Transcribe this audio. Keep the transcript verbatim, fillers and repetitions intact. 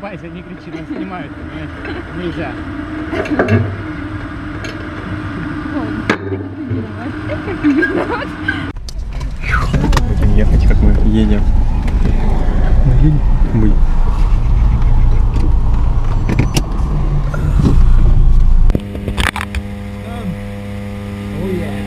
Вася, не кричи, нас снимают, понимаешь? Нельзя. Будем ехать, как мы едем. Мы. Oh yeah.